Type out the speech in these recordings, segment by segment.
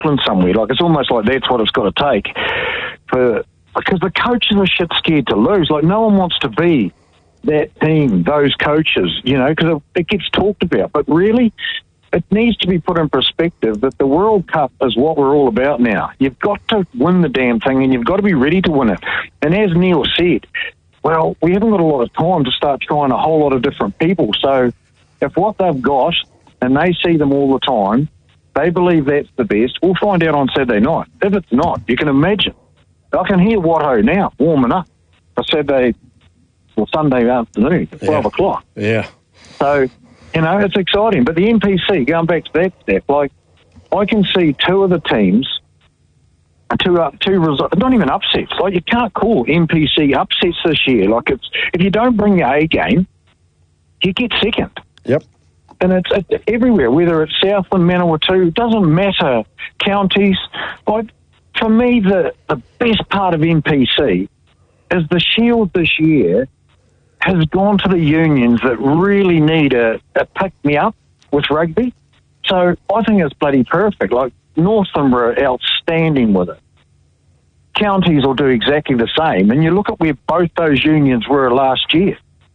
somewhere. Like, it's almost like that's what it's got to take because the coaches are shit scared to lose. Like, no one wants to be that team, those coaches, because it gets talked about. But really, it needs to be put in perspective that the World Cup is what we're all about now. You've got to win the damn thing, and you've got to be ready to win it. And as Neil said, well, we haven't got a lot of time to start trying a whole lot of different people. So if what they've got, and they see them all the time, they believe that's the best, we'll find out on Saturday night. If it's not, you can imagine. I can hear Watto now warming up for Sunday afternoon, 12 o'clock. Yeah. So, it's exciting. But the NPC, going back to that step, like, I can see two of the teams, two results, not even upsets. Like, you can't call NPC upsets this year. Like, if you don't bring your A game, you get second. Yep. And it's everywhere, whether it's Southland, Manawatu, it doesn't matter, counties. Like, for me, the best part of NPC is the Shield this year has gone to the unions that really need a pick-me-up with rugby. So I think it's bloody perfect. Like, Northland were outstanding with it. Counties will do exactly the same. And you look at where both those unions were last year.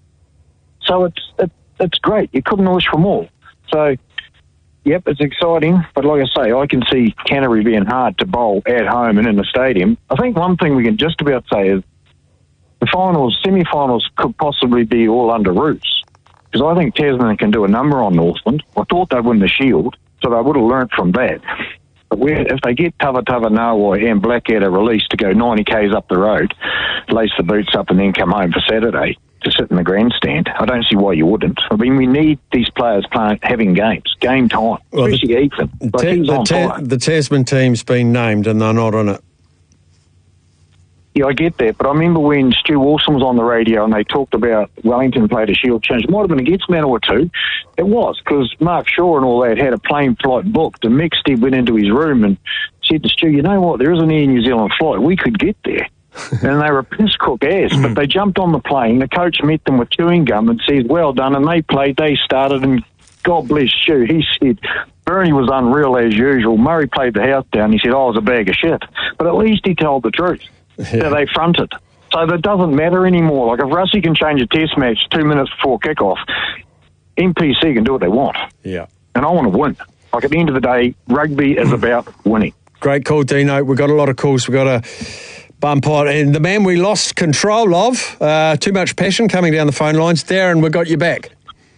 So it's great. You couldn't wish for more. So, yep, it's exciting. But like I say, I can see Canterbury being hard to bowl at home and in the stadium. I think one thing we can just about say is the semi-finals could possibly be all under Roos. Because I think Tasman can do a number on Northland. I thought they'd win the Shield, so they would have learnt from that. But if they get Tava Nawai and Blackadder released to go 90 k's up the road, lace the boots up and then come home for Saturday to sit in the grandstand, I don't see why you wouldn't. I mean, we need these players having game time, especially Ethan. The Tasman team's been named and they're not on it. Yeah, I get that, but I remember when Stu Wilson was on the radio and they talked about Wellington played a Shield change. It might have been against Manawatu. It was, because Mark Shaw and all that had a plane flight booked, and Mick went into his room and said to Stu, you know what, there is an Air New Zealand flight. We could get there. And they were piss cook ass, but they jumped on the plane. The coach met them with chewing gum and said, well done, and they played, they started, and God bless Stu. He said, Bernie was unreal as usual. Murray played the house down. He said, I was a bag of shit. But at least he told the truth. Yeah. They fronted. So that doesn't matter anymore. Like, if Russie can change a test match 2 minutes before kickoff, NPC can do what they want. Yeah. And I want to win. Like, at the end of the day, rugby is about winning. Great call, Dino. We've got a lot of calls. We've got to bump on. And the man we lost control of, too much passion coming down the phone lines. Darren, we got you back.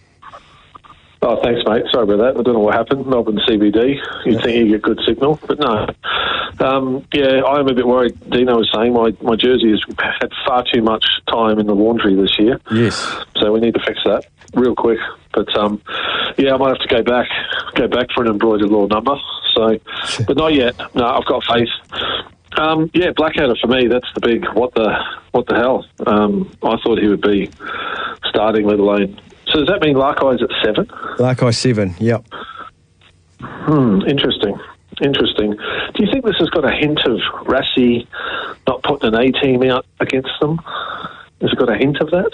Oh, thanks, mate. Sorry about that. I don't know what happened. Melbourne CBD. You'd think you get good signal, but no. I am a bit worried. Dino was saying my jersey has had far too much time in the laundry this year. Yes. So we need to fix that real quick. But I might have to go back for an embroidered little number. So, but not yet. No, I've got faith. Blackadder for me. That's the big what the hell. I thought he would be starting, let alone. So does that mean Larkey's at 7? Larkey 7, yep. Interesting. Do you think this has got a hint of Rassie not putting an A-team out against them? Has it got a hint of that?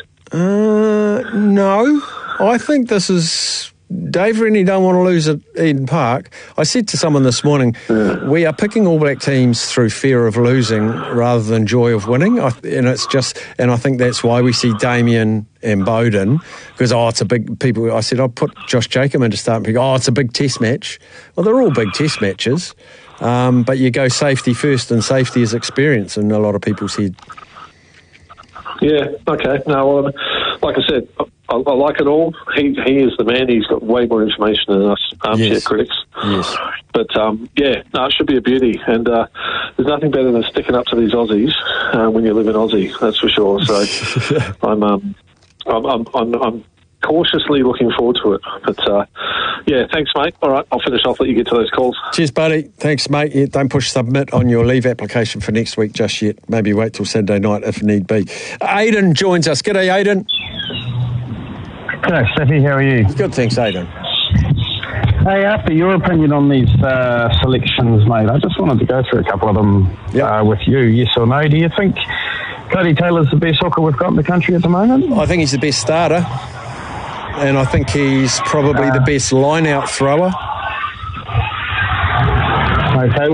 No. I think this is... Dave really don't want to lose at Eden Park. I said to someone this morning, we are picking All Black teams through fear of losing rather than joy of winning. I think that's why we see Damien and Bowden, because it's a big people. I said I'll put Josh Jacob in to start and pick. It's a big test match. Well, they're all big test matches, but you go safety first, and safety is experience in a lot of people's head. Yeah. Okay. No. Like I said, I like it all. He is the man. He's got way more information than us armchair critics. Yes. But it should be a beauty. And there's nothing better than sticking up to these Aussies when you live in Aussie. That's for sure. So I'm cautiously looking forward to it. But thanks, mate. All right, I'll finish off. Let you get to those calls. Cheers, buddy. Thanks, mate. Yeah, don't push submit on your leave application for next week just yet. Maybe wait till Saturday night if need be. Aidan joins us. G'day, Aidan. G'day, Steffi. How are you? Good, thanks, Aidan. Hey, after your opinion on these selections, mate, I just wanted to go through a couple of them with you. Yes or no? Do you think Cody Taylor's the best hooker we've got in the country at the moment? I think he's the best starter. And I think he's probably the best line-out thrower. Okay.